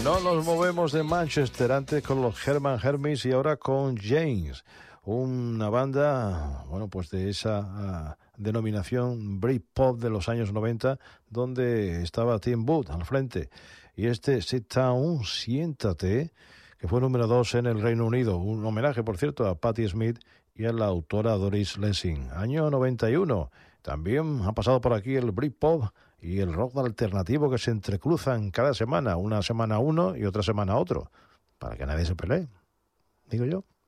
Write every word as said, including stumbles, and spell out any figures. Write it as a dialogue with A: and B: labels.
A: No nos movemos de Manchester, antes con los Herman Hermits y ahora con James, una banda, bueno, pues de esa uh, denominación Britpop de los años noventa, donde estaba Tim Booth al frente. Y este Sit Down, siéntate, que fue número dos en el Reino Unido. Un homenaje, por cierto, a Patti Smith y a la autora Doris Lessing. Año noventa y uno. También ha pasado por aquí el Britpop y el rock alternativo que se entrecruzan cada semana. Una semana uno y otra semana otro. Para que nadie se pelee, digo yo.